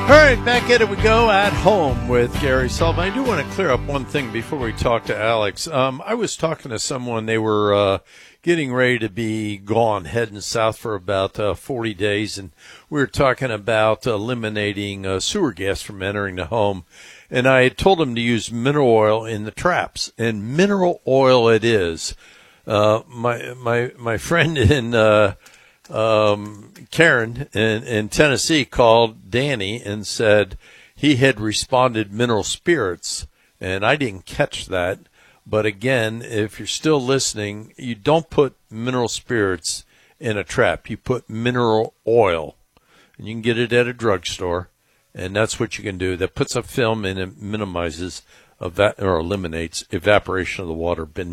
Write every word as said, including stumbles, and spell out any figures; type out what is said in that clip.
All right, back at it we go at home with Gary Sullivan. I do want to clear up one thing before we talk to Alex. Um, I was talking to someone. They were uh, getting ready to be gone, heading south for about uh, forty days, and we were talking about eliminating uh, sewer gas from entering the home. And I had told them to use mineral oil in the traps, and mineral oil it is. Uh, my my my friend in uh, um, Karen in, in Tennessee called Danny and said he had responded mineral spirits, and I didn't catch that. But again, if you're still listening, you don't put mineral spirits in a trap. You put mineral oil, and you can get it at a drugstore, and that's what you can do. That puts a film in and minimizes eva- or eliminates evaporation of the water beneath.